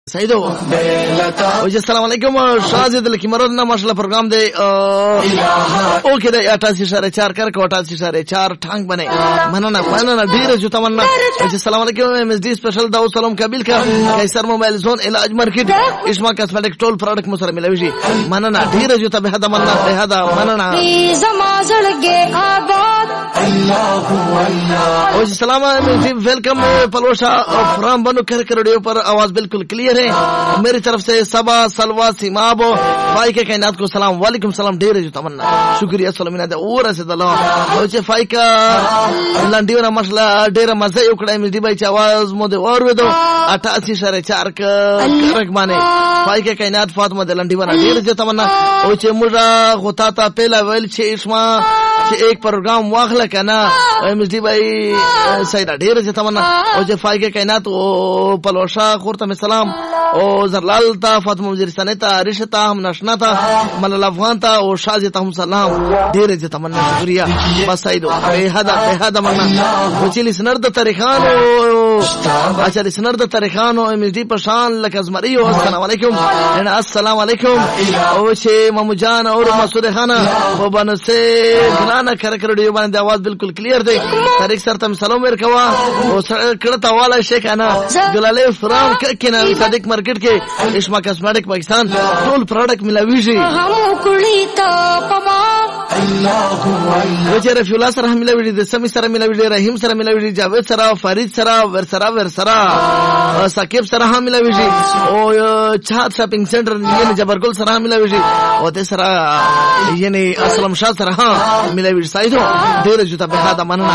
سعیدو وجه السلام علیکم شاهزاد الکمرنا ماشاءالله پروگرام دے اوکے دے 88.4 کر 88.4 ٹھانگ بنے مننا ډیر جو تمنا وجه السلام علیکم ایم ایس ڈی سپیشل داؤد سلام قبیل کا قیصر موبائل زون علاج مارکیٹ اشما کاسمیٹک ټول پروڈکٹ مسر ملوي شي مننا ډیر جو ته به هدا مننا زما زړګي آباد وجه السلام علیکم ویلکم پلوشا فرام بنو کر ریڈیو پر آواز بالکل کلیئر ہے میری طرف سے سبا سلوا سیماب فائی کے کائنات کو سلام وعلیکم سلام ډیر جو تمنا شکریہ سلامینہ دے اور اسد الله او چې فائی کا لنډیو ماشاءالله ډیر مزه یو کړای مې دی بای چې आवाज مو دے اور ودو 88.4 کرک باندې فائی کے کائنات فاطمہ دے لنډیو ډیر جو تمنا او چې موږ غوتا تا پہلا ویل چې اسما چې ایک پروگرام واخله کنا ایم ڈی بای سیدا ډیر جو تمنا او چې فائی کے کائنات او پلوشا خورته سلام او زرلال تا فاطمه وزیرستانه تا رشتا هم نشنا تا ملال افغان تا او شازی تا هم سلام ډیر دې تمنا شکریا بس ایدو به هدا منا وچلی سنر د تاریخان او اچھا سنر د تاریخان او ام ڈی پشان لکزمری او السلام علیکم السلام علیکم او چې مامو جان اور مسعود خان او بنسه غرانا کرکر ډیو باندې आवाज بالکل کلیئر دی تاریخ سره تم سلام ورکوا او کړه تا والا شیخ انا جلاله فرام کنا صادق مارکیٹ کے اشما کاسمیٹک پاکستان ټول پروڈکٹ ملاوي شي هم کړی ته پما وجه رفیع الله سره ملاوي دي سمي سره ملاوي دي رحیم سره ملاوي دي جاوید سره فرید سره ورسره ثاقب سره ملاوي دي او چات شاپینګ سنټر یعنی جبرګل سره ملاوي دي او د سره یعنی اسلم شاه سره ملاوي دي سایدو ډیر جو ته به دا مننه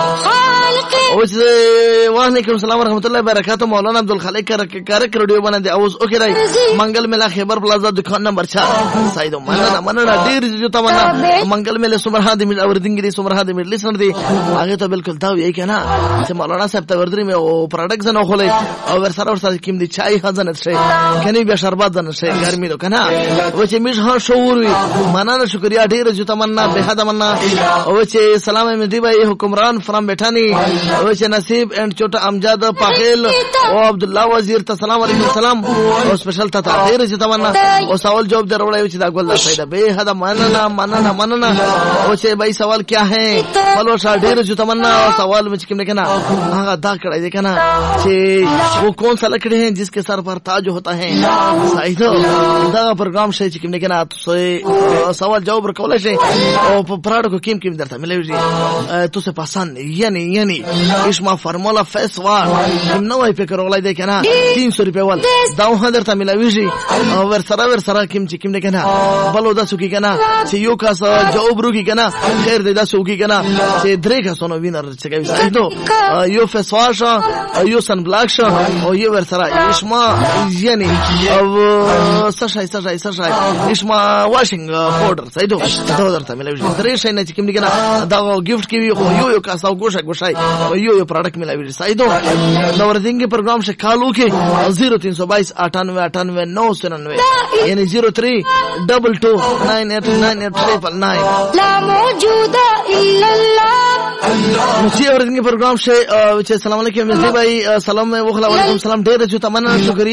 وعلیکم السلام ورحمۃ اللہ وبرکاتہ مولانا عبدالخالق کرک ریڈیو باندې اوس اوکے راي منگل میلا خیبر پلازا دکان نمبر 4 سایدو مننا ډیر جو تمنا منگل میله سمرها د اوردنګ دي سمرها د لسن دي هغه ته بالکل دا وی کنه چې مولانا صاحب ته وردري مې او پروډکټ زنه خولې او ورسره کیم دي چای خزانه شي کني به شربات زنه شي ګرمي نو کنه و چې مش ها شعور وي مننه شکریا ډیر جو تمنا به هدا مننا او چې سلام مې دی بھائی حکمران فرام بیٹھانی او چې نصیب اینڈ چوٹا امجاد پاخیل او عبدالله وزیر ته سلام علیکم سلام او سپیشل ته ډیر چې تمنا او سوال جواب دروړای چې دا ګل دا فائدہ به هدا مننه او چې بھائی سوال کیا ہے فلو شا ډیر چې تمنا او سوال مې کوم نه کنا هغه دا کړای دی کنا چې وہ کون سا لکڑی ہیں جس کے سر پر تاج ہوتا ہے سایدو دا پروگرام شي چې کوم نه کنا تاسو سوال جواب ورکول شي او په پراډ کو کیم درته ملوي تو سے پسند یعنی اشما فارمولا فیس وار هم نوای فکر ولای دی کنه 300 روپے ول دا هدر ته ملوي شي او ورسره کیم چې کیم نه کنه بلو دا سکی کنه چې یو کا جواب روکی کنه خیر دې دا سکی کنه چې درې کا سونو وینر چې کوي سایدو یو فیس واش یو سن بلاک شو او یو ورسره اشما یعنی او سشای اشما واشنګ پاوډر سایدو دا درته ملوي شي درې شي نه چې کیم نه کنه دا گیفت کی یو کا ساو گوشای یو پروڈکٹ ملاوي سایدو نو ورځنګ پروگرام سے کالو کې 0322 98 999 یعنی 0322989899 لا موجود الا الله مجھے ورځنګ پروگرام سے السلام علیکم مزدی بھائی سلام وعلیکم السلام ډیر چې تمنا شکریہ